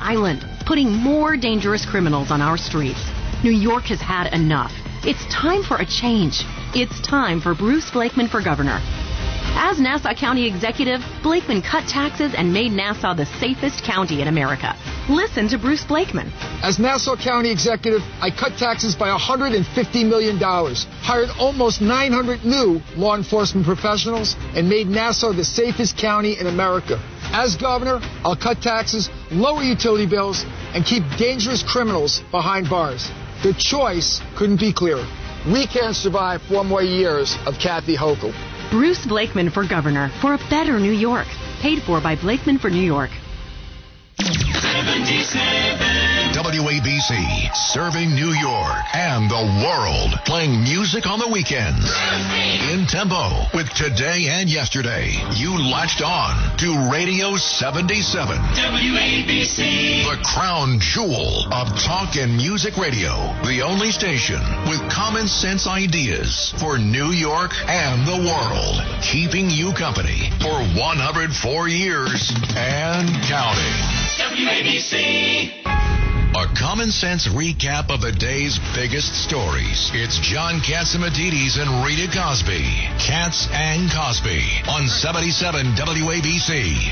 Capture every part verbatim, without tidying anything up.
silent, putting more dangerous criminals on our streets. New York has had enough. It's time for a change. It's time for Bruce Blakeman for governor. As Nassau County Executive, Blakeman cut taxes and made Nassau the safest county in America. Listen to Bruce Blakeman. As Nassau County Executive, I cut taxes by one hundred fifty million dollars, hired almost nine hundred new law enforcement professionals, and made Nassau the safest county in America. As governor, I'll cut taxes, lower utility bills, and keep dangerous criminals behind bars. The choice couldn't be clearer. We can't survive four more years of Kathy Hochul. Bruce Blakeman for governor for a better New York. Paid for by Blakeman for New York. seventy-seven W A B C, serving New York and the world, playing music on the weekends. In tempo with today and yesterday. You latched on to Radio seventy-seven. W A B C, the crown jewel of talk and music radio. The only station with common sense ideas for New York and the world. Keeping you company for one hundred four years and counting. W A B C. A common sense recap of the day's biggest stories. It's John Catsimatidis and Rita Cosby. Katz and Cosby on seventy-seven W A B C.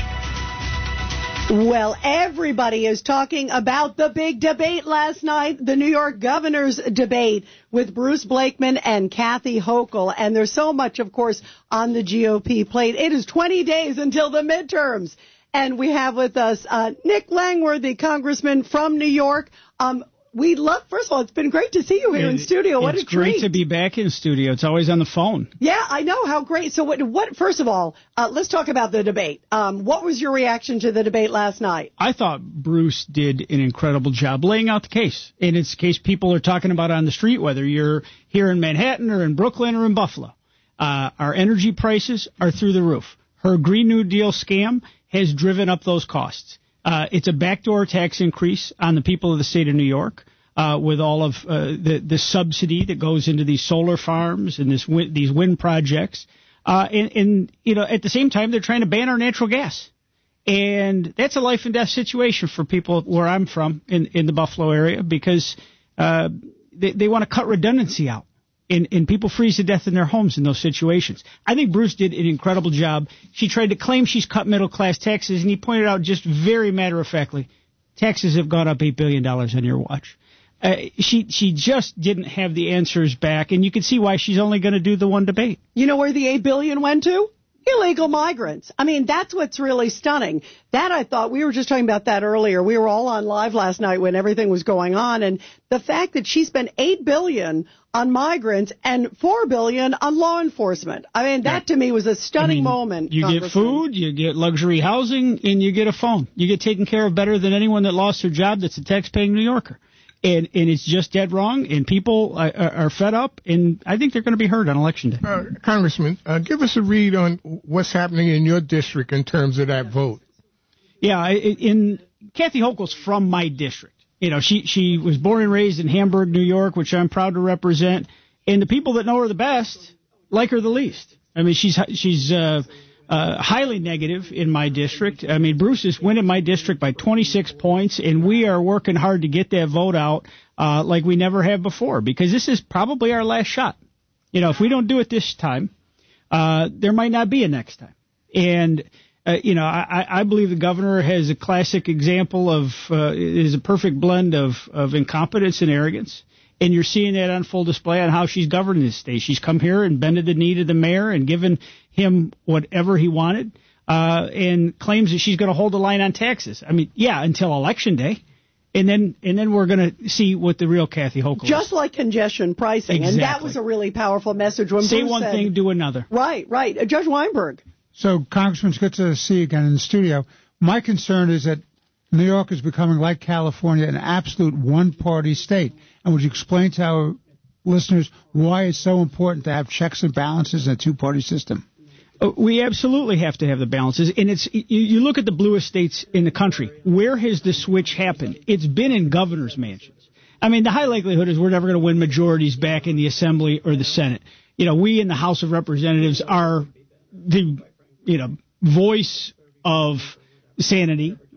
Well, everybody is talking about the big debate last night, the New York governor's debate with Bruce Blakeman and Kathy Hochul. And there's so much, of course, on the G O P plate. It is twenty days until the midterms. And we have with us uh, Nick Langworthy, congressman from New York. Um, we love, first of all, it's been great to see you here it, in studio. What a treat. It's great to be back in studio. It's always on the phone. Yeah, I know. How great. So what, what first of all, uh, let's talk about the debate. Um, what was your reaction to the debate last night? I thought Bruce did an incredible job laying out the case. And it's the case people are talking about on the street, whether you're here in Manhattan or in Brooklyn or in Buffalo. Uh, our energy prices are through the roof. Her Green New Deal scam has driven up those costs. Uh, it's a backdoor tax increase on the people of the state of New York uh, with all of uh, the, the subsidy that goes into these solar farms and this wind, these wind projects. Uh, and, and, you know, at the same time, they're trying to ban our natural gas. And that's a life and death situation for people where I'm from in, in the Buffalo area because uh, they, they want to cut redundancy out. And, and people freeze to death in their homes in those situations. I think Bruce did an incredible job. She tried to claim she's cut middle-class taxes, and he pointed out just very matter-of-factly, taxes have gone up eight billion dollars on your watch. Uh, she she just didn't have the answers back, and you can see why she's only going to do the one debate. You know where the eight billion dollars went to? Illegal migrants. I mean, that's what's really stunning. That I thought, we were just talking about that earlier. We were all on live last night when everything was going on. And the fact that she spent eight billion dollars on migrants and four billion dollars on law enforcement. I mean, that to me was a stunning I mean, moment. You get food, you get luxury housing, and you get a phone. You get taken care of better than anyone that lost their job that's a tax-paying New Yorker. And and it's just dead wrong, and people are, are fed up, and I think they're going to be heard on Election Day. Uh, Congressman, uh, give us a read on what's happening in your district in terms of that vote. Yeah, in Kathy Hochul's from my district. You know, she, she was born and raised in Hamburg, New York, which I'm proud to represent, and the people that know her the best like her the least. I mean, she's she's uh, uh, highly negative in my district. I mean, Bruce is winning my district by twenty-six points, and we are working hard to get that vote out uh, like we never have before, because this is probably our last shot. You know, if we don't do it this time, uh, there might not be a next time. And, uh, you know, I, I believe the governor has a classic example of, uh, is a perfect blend of, of incompetence and arrogance. And you're seeing that on full display on how she's governing this state. She's come here and bended the knee to the mayor and given him whatever he wanted, uh, and claims that she's going to hold the line on taxes. I mean, yeah, until Election Day. And then and then we're going to see what the real Kathy Hochul is. Just like congestion pricing. Exactly. And that was a really powerful message. When Say Bruce one said, thing, do another. Right, right. Uh, Judge Weinberg. So, Congressman, it's good to see you again in the studio. My concern is that New York is becoming, like California, an absolute one-party state. And would you explain to our listeners why it's so important to have checks and balances in a two-party system? We absolutely have to have the balances. And it's you, you look at the bluest states in the country. Where has the switch happened? It's been in governor's mansions. I mean, the high likelihood is we're never going to win majorities back in the Assembly or the Senate. You know, we in the House of Representatives are the, you know, voice of sanity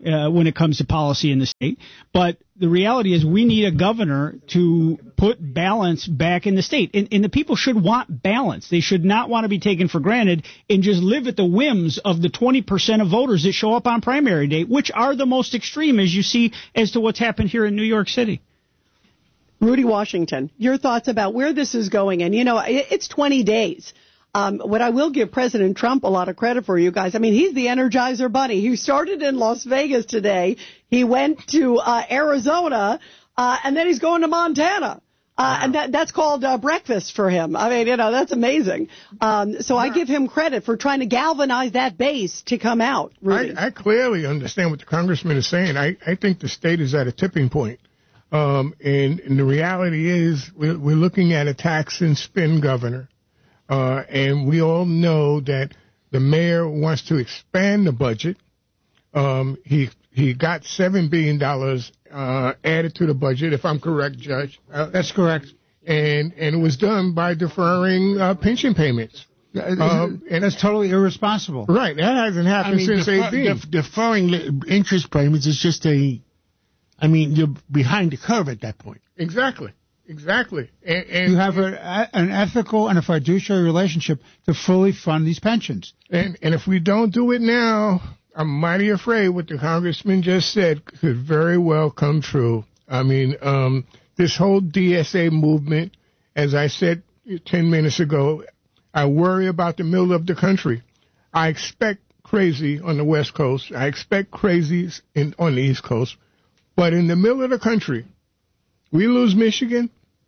uh, when it comes to policy in the state. But the reality is we need a governor to put balance back in the state. And, and the people should want balance. They should not want to be taken for granted and just live at the whims of the twenty percent of voters that show up on primary day, which are the most extreme, as you see, as to what's happened here in New York City. Rudy Washington, your thoughts about where this is going. And, you know, it, it's twenty days. Um, what I will give President Trump a lot of credit for, you guys. I mean, he's the Energizer Bunny. He started in Las Vegas today. He went to uh, Arizona, uh, and then he's going to Montana. Uh, wow. And that, that's called uh, breakfast for him. I mean, you know, that's amazing. Um, so I give him credit for trying to galvanize that base to come out. Rudy. I, I clearly understand what the congressman is saying. I, I think the state is at a tipping point. Um, and, and the reality is we're, we're looking at a tax and spend governor. Uh, and we all know that the mayor wants to expand the budget. Um, he he got seven billion dollars uh, added to the budget, if I'm correct, Judge. Uh, That's correct. And and it was done by deferring uh, pension payments. Um, and that's totally irresponsible. Right. That hasn't happened I mean, since defer, eighteen. Def- deferring interest payments is just a, I mean, you're behind the curve at that point. Exactly. Exactly. And, and you have a, an ethical and a fiduciary relationship to fully fund these pensions. And, and if we don't do it now, I'm mighty afraid what the congressman just said could very well come true. I mean, um, this whole D S A movement, as I said ten minutes ago, I worry about the middle of the country. I expect crazy on the West Coast. I expect crazies in, on the East Coast. But in the middle of the country, we lose Michigan,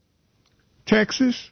Texas.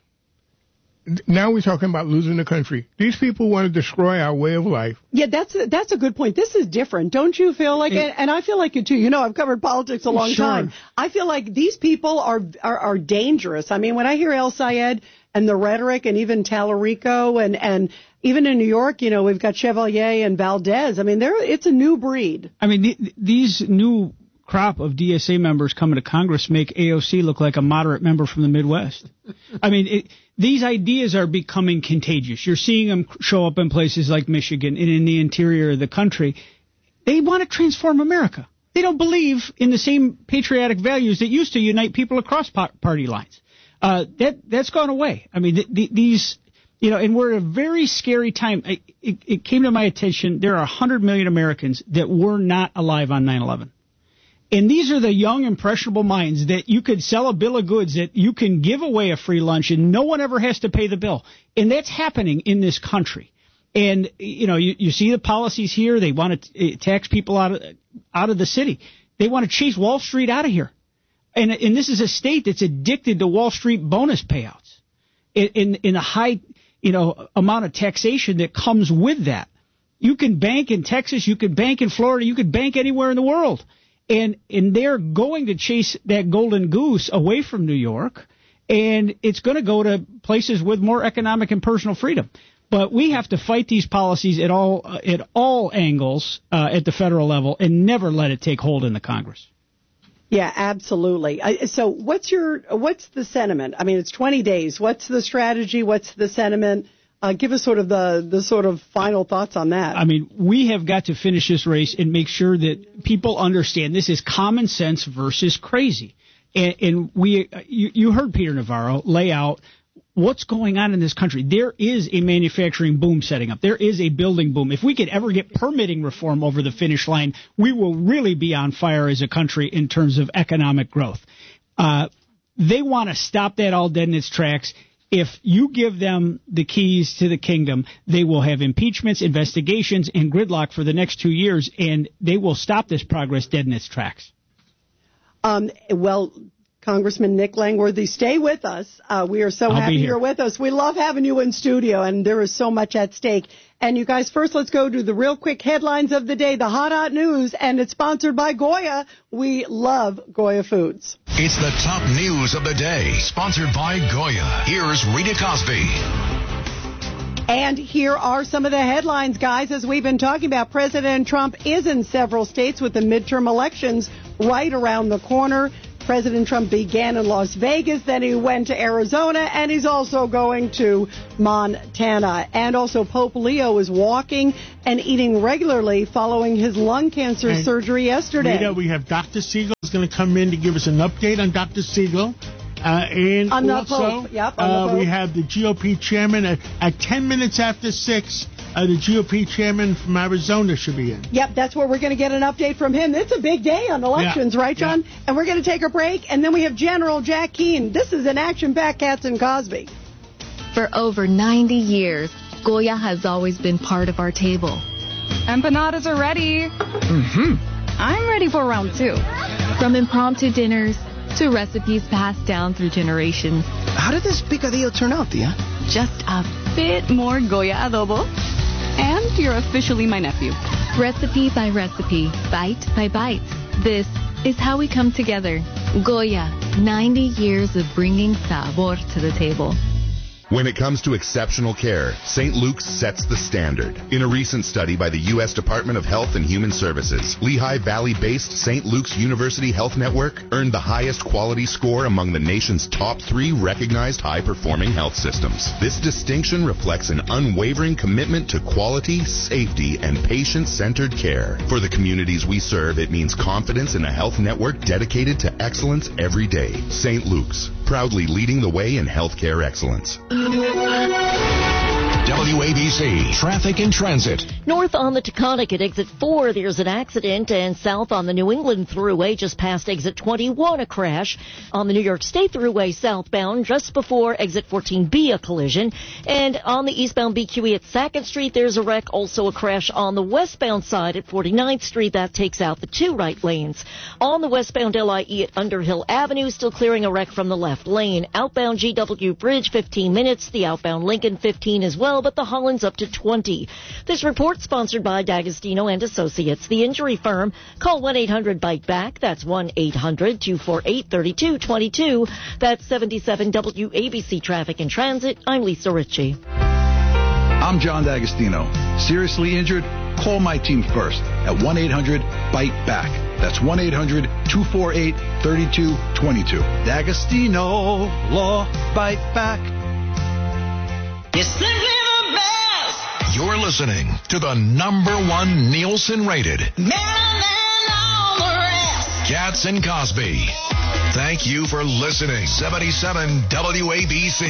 Now we're talking about losing the country. These people want to destroy our way of life. Yeah, that's a, that's a good point. This is different. Don't you feel like it? And I feel like it too. You know, I've covered politics a long sure. time. I feel like these people are, are are dangerous. I mean, when I hear El Sayed and the rhetoric, and even Tallarico, and and even in New York, you know, we've got Chevalier and Valdez. I mean, they're it's a new breed. I mean, th- these new crop of D S A members coming to Congress make A O C look like a moderate member from the Midwest. I mean, it, these ideas are becoming contagious. You're seeing them show up in places like Michigan and in the interior of the country. They want to transform America. They don't believe in the same patriotic values that used to unite people across party lines. Uh, that, that's gone away. I mean, th- th- these, you know, and we're at a very scary time. It, it, it came to my attention, there are one hundred million Americans that were not alive on nine eleven. And these are the young, impressionable minds that you could sell a bill of goods, that you can give away a free lunch and no one ever has to pay the bill. And that's happening in this country. And, you know, you, you see the policies here. They want to tax people out of, out of the city. They want to chase Wall Street out of here. And, and this is a state that's addicted to Wall Street bonus payouts in, in, in a high, you know, amount of taxation that comes with that. You can bank in Texas. You can bank in Florida. You could bank anywhere in the world. And and they're going to chase that golden goose away from New York, and it's going to go to places with more economic and personal freedom. But we have to fight these policies at all uh, at all angles uh, at the federal level, and never let it take hold in the Congress. Yeah, absolutely. I, so what's your what's the sentiment? I mean, it's twenty days. What's the strategy? What's the sentiment? Uh, give us sort of the, the sort of final thoughts on that. I mean, we have got to finish this race and make sure that people understand this is common sense versus crazy. And, and we, you, you heard Peter Navarro lay out what's going on in this country. There is a manufacturing boom setting up. There is a building boom. If we could ever get permitting reform over the finish line, we will really be on fire as a country in terms of economic growth. Uh, they want to stop that all dead in its tracks. If you give them the keys to the kingdom, they will have impeachments, investigations, and gridlock for the next two years, and they will stop this progress dead in its tracks. Um, well, Congressman Nick Langworthy, stay with us. Uh, we are so I'll happy you're with us. We love having you in studio, and there is so much at stake. And you guys, first let's go to the real quick headlines of the day, the hot, hot news, and it's sponsored by Goya. We love Goya Foods. It's the top news of the day, sponsored by Goya. Here's Rita Cosby. And here are some of the headlines, guys. As we've been talking about, President Trump is in several states with the midterm elections right around the corner. President Trump began in Las Vegas, then he went to Arizona, and he's also going to Montana. And also Pope Leo is walking and eating regularly following his lung cancer and surgery yesterday. Rita, we have Doctor Siegel is going to come in to give us an update on Doctor Siegel. Uh, and on the also, Pope. Yep, on uh, the Pope. we have the G O P chairman at, at ten minutes after six. Uh, the G O P chairman from Arizona should be in. Yep, that's where we're going to get an update from him. It's a big day on elections, yeah. right, John? Yeah. And we're going to take a break, and then we have General Jack Keane. This is an action-packed Katz and Cosby. For over ninety years, Goya has always been part of our table. Empanadas are ready. Mm-hmm. I'm ready for round two. From impromptu dinners to recipes passed down through generations. How did this picadillo turn out, Tia? Just a bit more Goya adobo. And you're officially my nephew. Recipe by recipe, bite by bite. This is how we come together. Goya, ninety years of bringing sabor to the table. When it comes to exceptional care, Saint Luke's sets the standard. In a recent study by the U S Department of Health and Human Services, Lehigh Valley-based Saint Luke's University Health Network earned the highest quality score among the nation's top three recognized high-performing health systems. This distinction reflects an unwavering commitment to quality, safety, and patient-centered care. For the communities we serve, it means confidence in a health network dedicated to excellence every day. Saint Luke's, proudly leading the way in healthcare excellence. W A B C Traffic and Transit. North on the Taconic at exit four, there's an accident, and south on the New England Thruway, just past exit twenty-one, a crash. On the New York State Thruway southbound, just before exit fourteen B, a collision. And on the eastbound B Q E at second Street, there's a wreck, also a crash on the westbound side at forty-ninth Street. That takes out the two right lanes. On the westbound L I E at Underhill Avenue, still clearing a wreck from the left lane. Outbound G W Bridge, fifteen minutes. The outbound Lincoln, fifteen as well, but the Holland's up to twenty. This report sponsored by D'Agostino and Associates, the injury firm. Call one eight hundred bite back. That's one eight hundred two four eight three two two two. That's seventy-seven W A B C Traffic and Transit. I'm Lisa Ritchie. I'm John D'Agostino. Seriously injured? Call my team first at one eight hundred bite back. That's one eight hundred two four eight three two two two. D'Agostino Law Bite Back. It's simply the best. You're listening to the number one Nielsen rated Katz and Cosby. Thank you for listening. seventy-seven W A B C.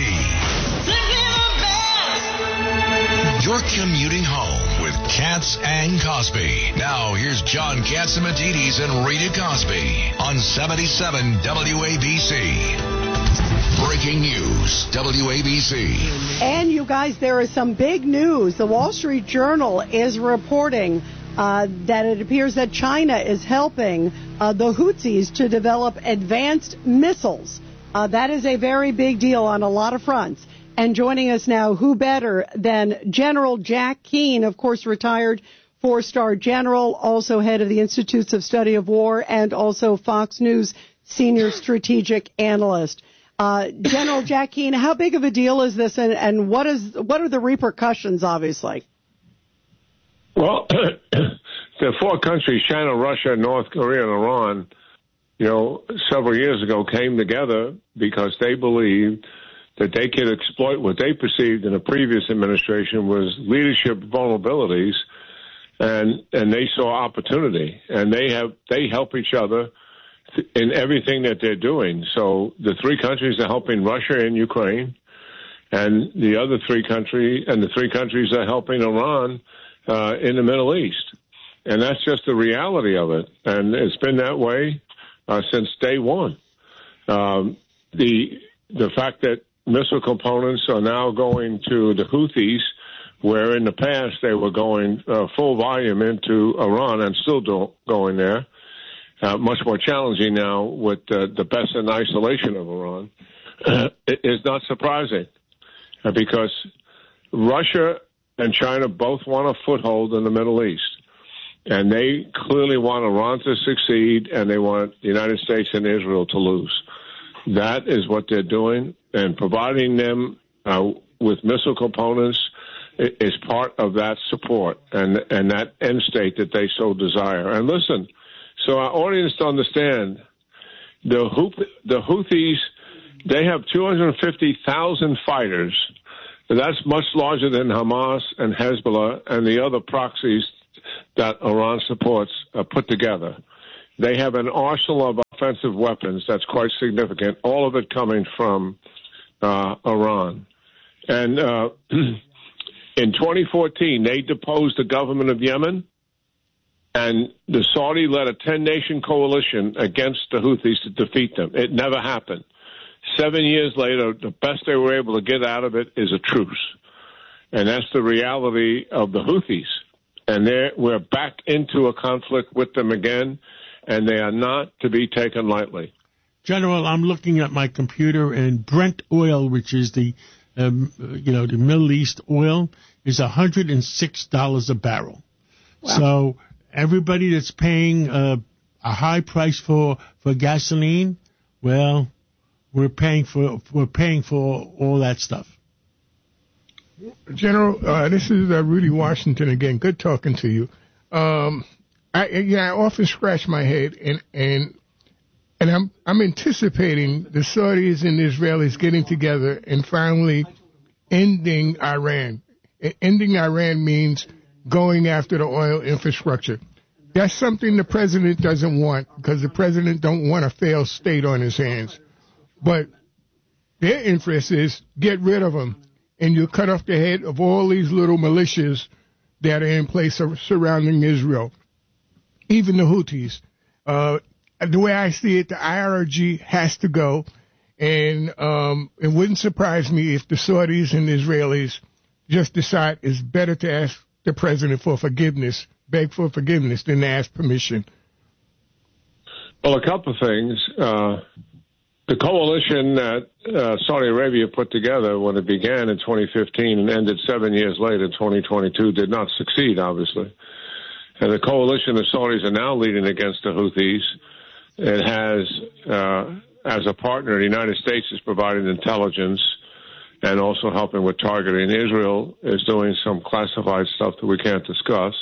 You're commuting home with Katz and Cosby. Now here's John Catsimatidis and Rita Cosby on seventy-seven W A B C. Breaking news, W A B C. And you guys, there is some big news. The Wall Street Journal is reporting uh, that it appears that China is helping uh, the Houthis to develop advanced missiles. Uh, that is a very big deal on a lot of fronts. And joining us now, who better than General Jack Keane, of course, retired four-star general, also head of the Institutes of Study of War, and also Fox News senior strategic analyst. Uh, General Jack Keane, how big of a deal is this, and, and what is what are the repercussions, obviously? Well, the four countries, China, Russia, North Korea, and Iran, you know, several years ago came together because they believed that they could exploit what they perceived in the previous administration was leadership vulnerabilities, and and they saw opportunity, and they have they help each other in everything that they're doing. So the three countries are helping Russia and Ukraine, and the other three countries and the three countries are helping Iran uh, in the Middle East, and that's just the reality of it, and it's been that way uh, since day one. Um, the the fact that missile components are now going to the Houthis, where in the past they were going uh, full volume into Iran and still do- going there. Uh, much more challenging now with uh, the best in isolation of Iran. Uh, it is not surprising uh, because Russia and China both want a foothold in the Middle East. And they clearly want Iran to succeed, and they want the United States and Israel to lose. That is what they're doing, and providing them uh, with missile components is part of that support and and that end state that they so desire. And listen, so our audience to understand, the Houth- the Houthis, they have two hundred fifty thousand fighters. That's much larger than Hamas and Hezbollah and the other proxies that Iran supports uh, put together. They have an arsenal of offensive weapons that's quite significant, all of it coming from uh, Iran. And uh, in twenty fourteen, they deposed the government of Yemen, and the Saudi led a ten-nation coalition against the Houthis to defeat them. It never happened. Seven years later, the best they were able to get out of it is a truce. And that's the reality of the Houthis. And we're back into a conflict with them again, and they are not to be taken lightly. General, I'm looking at my computer, and Brent oil, which is the, um, you know, the Middle East oil, is one hundred six dollars a barrel. Wow. So everybody that's paying uh, a high price for, for gasoline, well, we're paying for we're paying for all that stuff. General, uh, this is uh, Rudy Washington again. Good talking to you. Um, I, yeah, I often scratch my head, and and and I'm I'm anticipating the Saudis and the Israelis getting together and finally ending Iran. Ending Iran means going after the oil infrastructure. That's something the president doesn't want, because the president don't want a failed state on his hands. But their interest is get rid of them, and you cut off the head of all these little militias that are in place surrounding Israel, even the Houthis. Uh, the way I see it, the I R G has to go, and um, it wouldn't surprise me if the Saudis and the Israelis just decide it's better to ask the president for forgiveness, beg for forgiveness, than to ask permission. Well, a couple of things. Uh, the coalition that uh, Saudi Arabia put together when it began in twenty fifteen and ended seven years later in twenty twenty-two did not succeed, obviously. And the coalition the Saudis are now leading against the Houthis, it has, uh, as a partner, the United States is providing intelligence and also helping with targeting. Israel is doing some classified stuff that we can't discuss.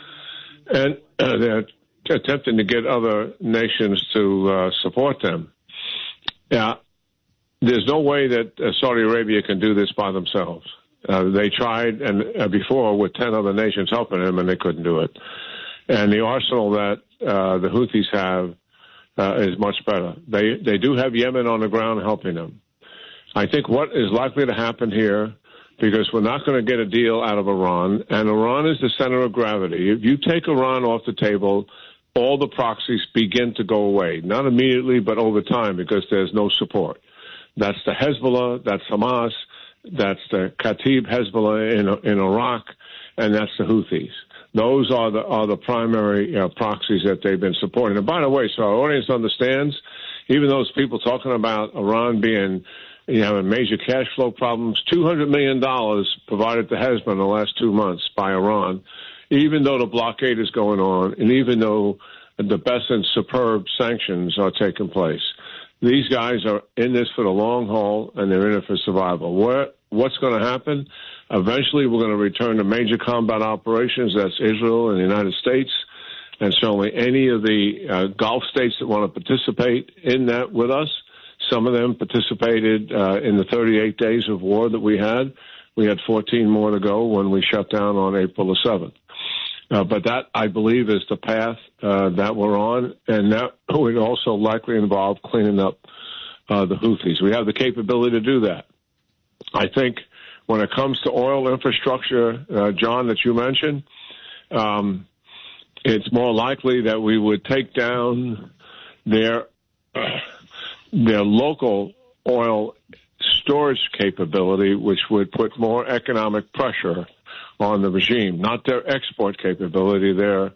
And uh, they're attempting to get other nations to uh, support them. Yeah, there's no way that uh, Saudi Arabia can do this by themselves. Uh, they tried and uh, before with ten other nations helping them, and they couldn't do it. And the arsenal that uh, the Houthis have uh, is much better. They they do have Yemen on the ground helping them. I think what is likely to happen here, because we're not going to get a deal out of Iran, and Iran is the center of gravity. If you take Iran off the table, all the proxies begin to go away. Not immediately, but over time, because there's no support. That's the Hezbollah, that's Hamas, that's the Kataib Hezbollah in, in Iraq, and that's the Houthis. Those are the are the primary uh, proxies that they've been supporting. And by the way, so our audience understands, even those people talking about Iran being, you know, having major cash flow problems, two hundred million dollars provided to Hezbollah in the last two months by Iran, even though the blockade is going on, and even though the best and superb sanctions are taking place. These guys are in this for the long haul, and they're in it for survival. What, what's going to happen? Eventually, we're going to return to major combat operations. That's Israel and the United States, and certainly any of the uh, Gulf states that want to participate in that with us. Some of them participated uh, in the thirty-eight days of war that we had. We had fourteen more to go when we shut down on April the seventh. Uh, but that, I believe, is the path uh, that we're on, and that would also likely involve cleaning up uh, the Houthis. We have the capability to do that. I think when it comes to oil infrastructure, uh, John, that you mentioned, um, it's more likely that we would take down their uh, their local oil storage capability, which would put more economic pressure on the regime, not their export capability, their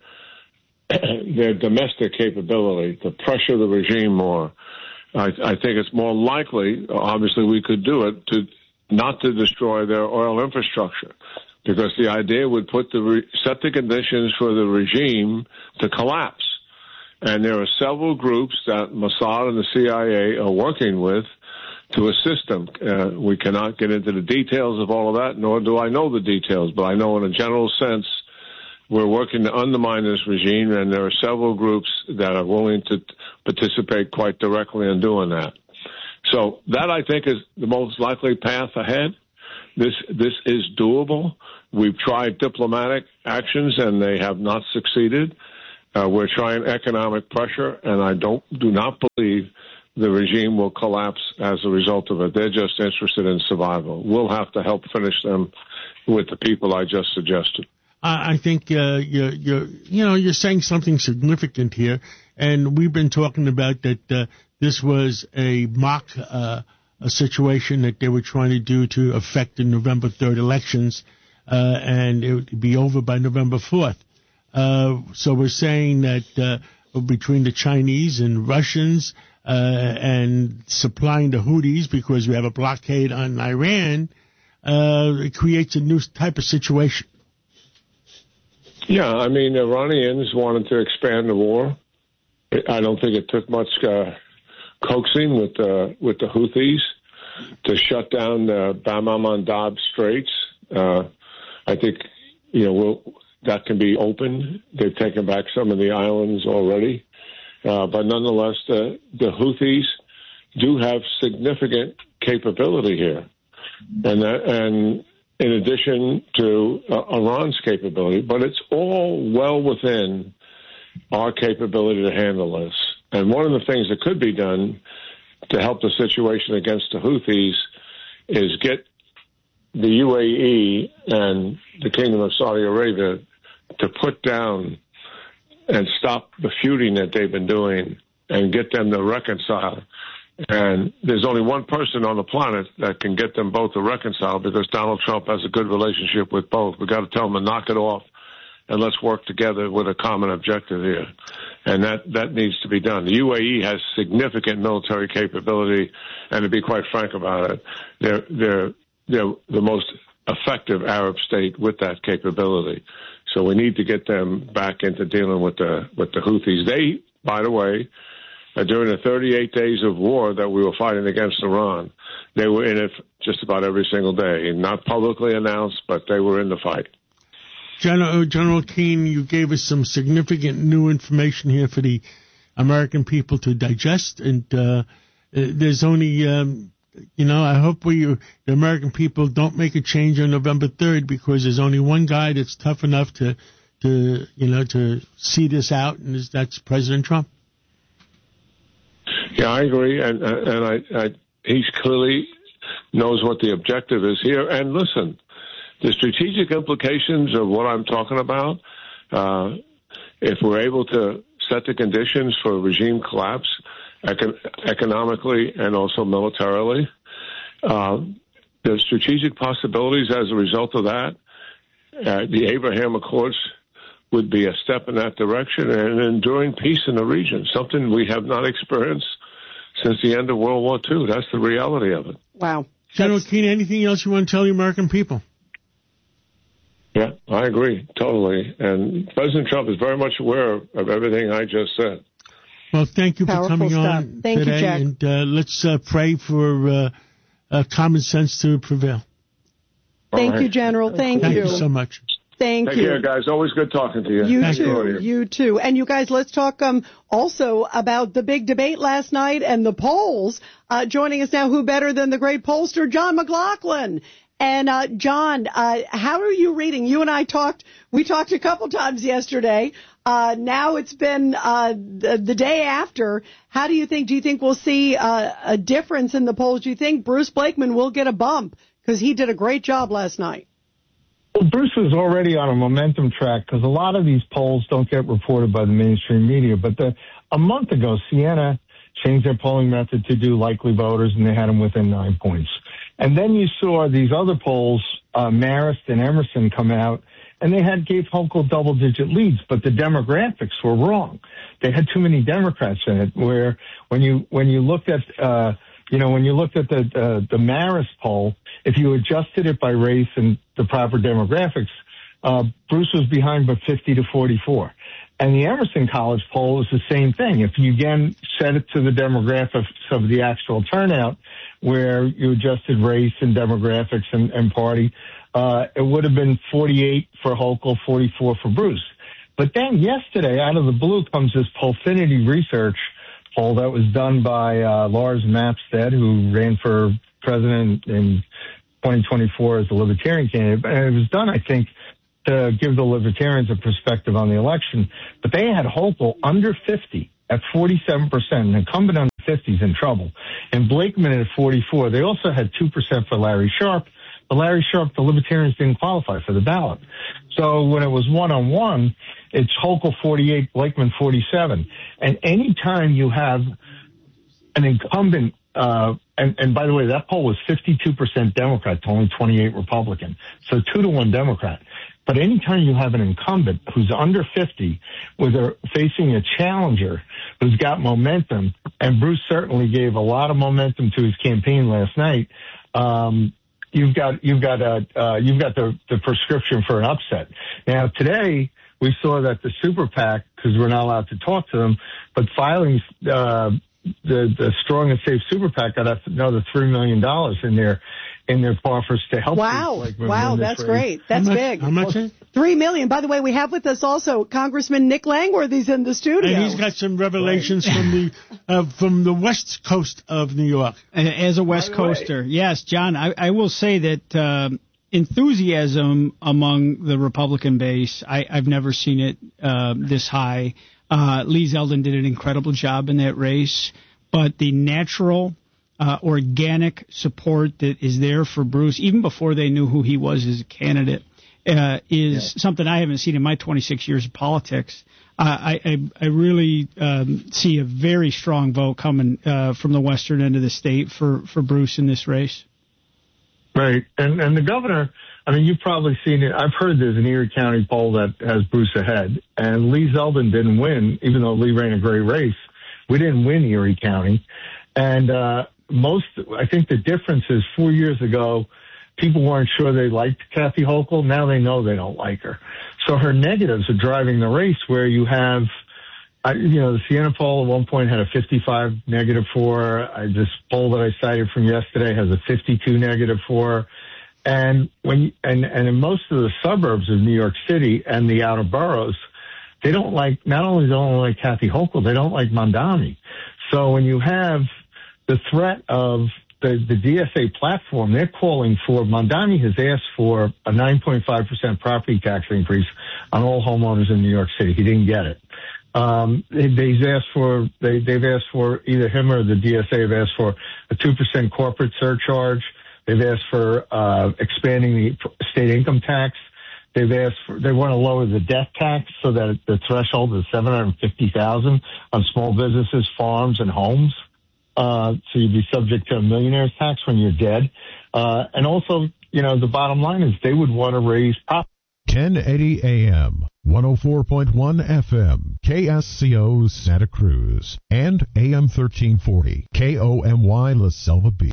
their domestic capability, to pressure the regime more. I, I think it's more likely, obviously we could do it, to not to destroy their oil infrastructure, because the idea would put the re, set the conditions for the regime to collapse. And there are several groups that Mossad and the C I A are working with to assist them. Uh, we cannot get into the details of all of that, nor do I know the details, but I know in a general sense we're working to undermine this regime, and there are several groups that are willing to participate quite directly in doing that. So that, I think, is the most likely path ahead. This this is doable. We've tried diplomatic actions, and they have not succeeded. Uh, we're trying economic pressure, and I don't do not believe the regime will collapse as a result of it. They're just interested in survival. We'll have to help finish them with the people I just suggested. I think uh, you're, you're, you know, you're saying something significant here, and we've been talking about that uh, this was a mock uh, a situation that they were trying to do to affect the November third elections, uh, and it would be over by November fourth. Uh, so we're saying that uh, between the Chinese and Russians uh, and supplying the Houthis, because we have a blockade on Iran, uh, it creates a new type of situation. Yeah, I mean, Iranians wanted to expand the war. I don't think it took much uh, coaxing with uh, with the Houthis to shut down the Bab el-Mandab Straits. Uh, I think, you know, we'll, that can be opened. They've taken back some of the islands already. Uh, but nonetheless, the, the Houthis do have significant capability here. And that, and in addition to uh, Iran's capability, but it's all well within our capability to handle this. And one of the things that could be done to help the situation against the Houthis is get the U A E and the Kingdom of Saudi Arabia to put down and stop the feuding that they've been doing and get them to reconcile. And there's only one person on the planet that can get them both to reconcile, because Donald Trump has a good relationship with both. We've got to tell them to knock it off, and let's work together with a common objective here. And that, that needs to be done. The U A E has significant military capability, and to be quite frank about it, they're, they're, they're the most effective Arab state with that capability. So we need to get them back into dealing with the, with the Houthis. They, by the way, Uh, during the thirty-eight days of war that we were fighting against Iran, they were in it just about every single day. Not publicly announced, but they were in the fight. General, General Keane, you gave us some significant new information here for the American people to digest. And uh, there's only, um, you know, I hope we, the American people don't make a change on November third, because there's only one guy that's tough enough to, to you know, to see this out, and that's President Trump. Yeah, I agree, and and I, I he clearly knows what the objective is here. And listen, the strategic implications of what I'm talking about, uh, if we're able to set the conditions for regime collapse econ- economically and also militarily, uh, the strategic possibilities as a result of that, uh, the Abraham Accords would be a step in that direction, and enduring peace in the region, something we have not experienced since the end of World War Two. That's the reality of it. Wow. General Keane, anything else you want to tell the American people? Yeah, I agree, totally. And President Trump is very much aware of everything I just said. Well, thank you Powerful for coming stuff. on Thank today, you, Jack. and uh, let's uh, pray for uh, uh, common sense to prevail. Thank right. you, General. Thank, Thank you. you so much. Thank Take you. care, guys. Always good talking to you. You Thank too. You too. And you guys, let's talk um, also about the big debate last night and the polls. Uh, joining us now, who better than the great pollster, John McLaughlin. And uh, John, uh, how are you reading? You and I talked. We talked a couple times yesterday. Uh, now it's been uh, the, the day after. How do you think? Do you think we'll see uh, a difference in the polls? Do you think Bruce Blakeman will get a bump because he did a great job last night? Well, Bruce is already on a momentum track because a lot of these polls don't get reported by the mainstream media. But the, a month ago, Siena changed their polling method to do likely voters, and they had them within nine points. And then you saw these other polls, uh, Marist and Emerson, come out, and they had gave Hochul double-digit leads, but the demographics were wrong. They had too many Democrats in it. Where when you when you looked at uh, you know when you looked at the uh, the Marist poll, if you adjusted it by race and the proper demographics, uh, Bruce was behind by fifty to forty-four. And the Emerson College poll is the same thing. If you again set it to the demographics of the actual turnout, where you adjusted race and demographics and, and party, uh, it would have been forty-eight for Hochul, forty-four for Bruce. But then yesterday, out of the blue, comes this Polfinity research poll that was done by uh, Lars Mapstead, who ran for president in twenty twenty-four as a Libertarian candidate. And it was done, I think, to give the Libertarians a perspective on the election. But they had Hochul under fifty at forty-seven percent. An incumbent under fifty is in trouble. And Blakeman at forty-four. They also had two percent for Larry Sharpe. But Larry Sharpe, the Libertarians didn't qualify for the ballot. So when it was one-on-one, it's Hochul forty-eight, Blakeman forty-seven. And any time you have an incumbent, uh, and, and by the way, that poll was fifty-two percent Democrat to only twenty-eight Republican. So two to one Democrat. But anytime you have an incumbent who's under fifty, where they're facing a challenger who's got momentum, and Bruce certainly gave a lot of momentum to his campaign last night, um, you've got you've got a uh, you've got the, the prescription for an upset. Now today we saw that the super PAC, because we're not allowed to talk to them, but filings, uh, the the Strong and Safe super PAC got another three million dollars in their in their coffers to help. Wow, like, wow, that's race. great. That's how much, big. How much? Is? Three million. By the way, we have with us also Congressman Nick Langworthy's in the studio. And he's got some revelations right. from the uh, from the west coast of New York. As a West Coaster, yes, John, I, I will say that um, enthusiasm among the Republican base, I, I've never seen it uh, this high. Uh, Lee Zeldin did an incredible job in that race, but the natural, uh, organic support that is there for Bruce, even before they knew who he was as a candidate, uh, is yeah. something I haven't seen in my twenty-six years of politics. Uh, I, I, I really um, see a very strong vote coming uh, from the western end of the state for, for Bruce in this race. Right. And and the governor, I mean, you've probably seen it. I've heard there's an Erie County poll that has Bruce ahead. And Lee Zeldin didn't win, even though Lee ran a great race. We didn't win Erie County. And uh, most, I think the difference is four years ago, people weren't sure they liked Kathy Hochul. Now they know they don't like her. So her negatives are driving the race, where you have, I, you know, the Siena poll at one point had a fifty-five negative for her. I, this poll that I cited from yesterday has a fifty-two negative for her. And when, and, and in most of the suburbs of New York City and the outer boroughs, they don't like, not only don't like Kathy Hochul, they don't like Mamdani. So when you have the threat of the, the D S A platform, they're calling for, Mamdani has asked for a nine point five percent property tax increase on all homeowners in New York City. He didn't get it. Um, they, they've asked for, they, they've asked for, either him or the D S A have asked for a two percent corporate surcharge. They've asked for, uh, expanding the state income tax. They've asked for, they want to lower the death tax so that the threshold is seven hundred fifty thousand on small businesses, farms, and homes. Uh, so you'd be subject to a millionaire's tax when you're dead. Uh, and also, you know, the bottom line is they would want to raise profit. ten eighty A M, one oh four point one F M, K S C O Santa Cruz, and A M thirteen forty, K O M Y La Selva Beach.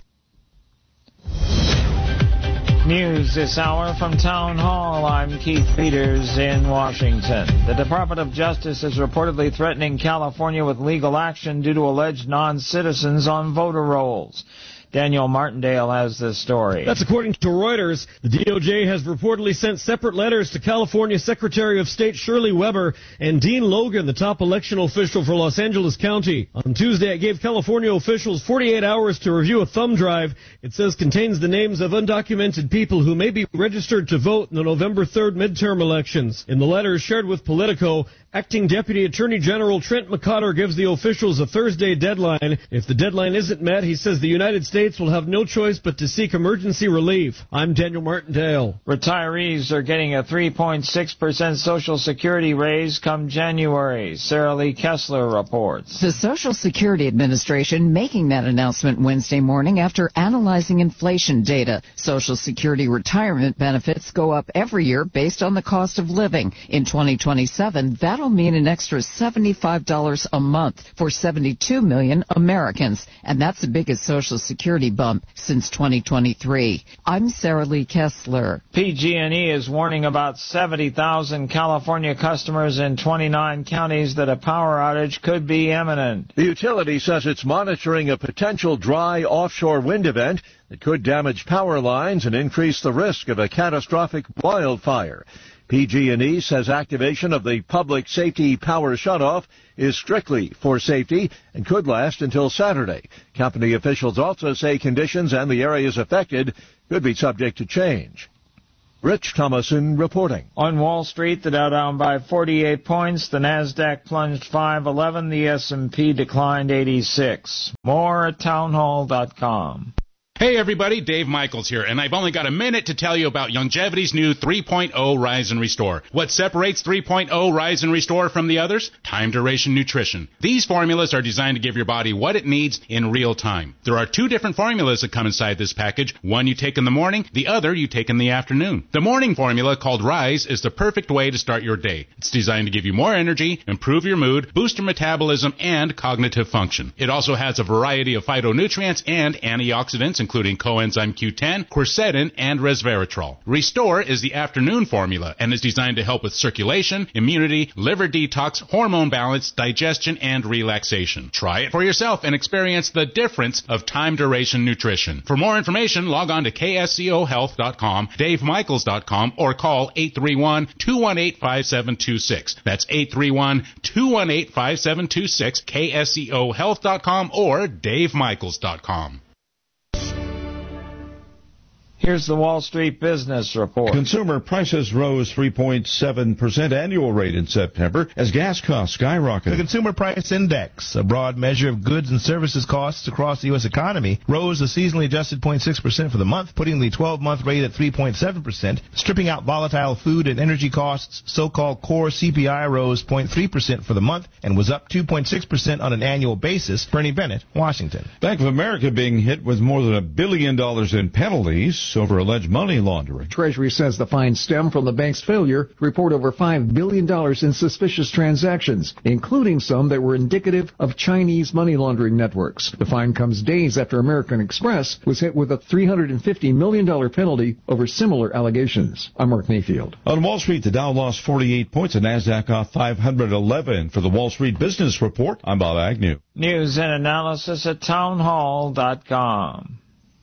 News this hour from Town Hall. I'm Keith Peters in Washington. The Department of Justice is reportedly threatening California with legal action due to alleged non-citizens on voter rolls. Daniel Martindale has this story. That's according to Reuters. The D O J has reportedly sent separate letters to California Secretary of State Shirley Weber and Dean Logan, the top election official for Los Angeles County. On Tuesday, it gave California officials forty-eight hours to review a thumb drive. It says contains the names of undocumented people who may be registered to vote in the November third midterm elections. In the letter shared with Politico, Acting Deputy Attorney General Trent McCotter gives the officials a Thursday deadline. If the deadline isn't met, he says the United States will have no choice but to seek emergency relief. I'm Daniel Martindale. Retirees are getting a three point six percent Social Security raise come January. Sarah Lee Kessler reports. The Social Security Administration making that announcement Wednesday morning after analyzing inflation data. Social Security retirement benefits go up every year based on the cost of living. In twenty twenty-seven, that That'll mean an extra seventy-five dollars a month for seventy-two million Americans, and that's the biggest Social Security bump since twenty twenty-three. I'm Sarah Lee Kessler. P G and E is warning about seventy thousand California customers in twenty-nine counties that a power outage could be imminent. The utility says it's monitoring a potential dry offshore wind event that could damage power lines and increase the risk of a catastrophic wildfire. P G and E says activation of the public safety power shutoff is strictly for safety and could last until Saturday. Company officials also say conditions and the areas affected could be subject to change. Rich Thomason reporting. On Wall Street, the Dow down by forty-eight points, the Nasdaq plunged five eleven, the S and P declined eighty-six. More at townhall dot com. Hey everybody, Dave Michaels here, and I've only got a minute to tell you about Longevity's new three point oh Rise and Restore. What separates three point oh Rise and Restore from the others? Time duration nutrition. These formulas are designed to give your body what it needs in real time. There are two different formulas that come inside this package. One you take in the morning, the other you take in the afternoon. The morning formula, called Rise, is the perfect way to start your day. It's designed to give you more energy, improve your mood, boost your metabolism, and cognitive function. It also has a variety of phytonutrients and antioxidants, including coenzyme Q ten, quercetin, and resveratrol. Restore is the afternoon formula and is designed to help with circulation, immunity, liver detox, hormone balance, digestion, and relaxation. Try it for yourself and experience the difference of time duration nutrition. For more information, log on to K S C O health dot com, Dave Michaels dot com, or call eight three one, two one eight, five seven two six. That's eight three one, two one eight, five seven two six, K S C O health dot com or Dave Michaels dot com. Here's the Wall Street Business Report. Consumer prices rose three point seven percent annual rate in September as gas costs skyrocketed. The Consumer Price Index, a broad measure of goods and services costs across the U S economy, rose a seasonally adjusted zero point six percent for the month, putting the twelve-month rate at three point seven percent. Stripping out volatile food and energy costs, so-called core C P I rose zero point three percent for the month and was up two point six percent on an annual basis. Bernie Bennett, Washington. Bank of America being hit with more than a billion dollars in penalties over alleged money laundering. Treasury says the fines stem from the bank's failure to report over five billion dollars in suspicious transactions, including some that were indicative of Chinese money laundering networks. The fine comes days after American Express was hit with a three hundred fifty million dollars penalty over similar allegations. I'm Mark Mayfield. On Wall Street, the Dow lost forty-eight points and NASDAQ off five hundred eleven. For the Wall Street Business Report, I'm Bob Agnew. News and analysis at townhall dot com.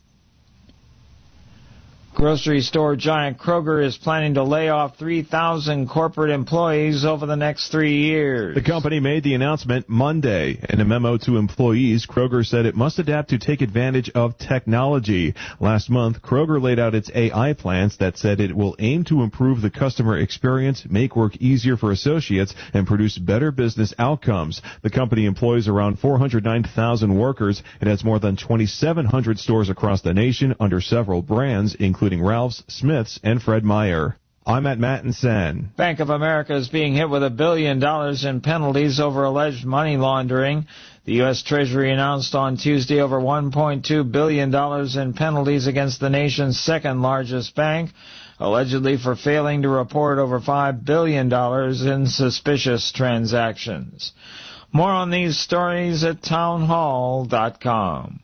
Grocery store giant Kroger is planning to lay off three thousand corporate employees over the next three years. The company made the announcement Monday. In a memo to employees, Kroger said it must adapt to take advantage of technology. Last month, Kroger laid out its A I plans that said it will aim to improve the customer experience, make work easier for associates, and produce better business outcomes. The company employs around four hundred nine thousand workers. It has more than twenty-seven hundred stores across the nation under several brands, including including Ralph's, Smith's, and Fred Meyer. I'm at Matt and Sen. Bank of America is being hit with a billion dollars in penalties over alleged money laundering. The U S Treasury announced on Tuesday over one point two billion dollars in penalties against the nation's second largest bank, allegedly for failing to report over five billion dollars in suspicious transactions. More on these stories at townhall dot com.